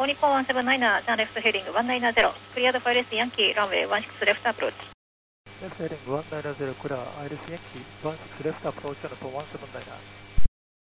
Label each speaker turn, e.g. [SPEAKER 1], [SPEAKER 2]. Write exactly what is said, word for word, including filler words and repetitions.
[SPEAKER 1] オーニッポンワンセブンナイナー、ジャンレフトヘリングワンナイナーゼロ、クリアドファイレスヤンキー、ランウェイワンシックスレフトアプローチ。
[SPEAKER 2] レフトヘリングワンナイナーゼロ、クリア、アイレスヤンキーワンシックスレフトアプローチ、オーニッポンワンセブンナイナー。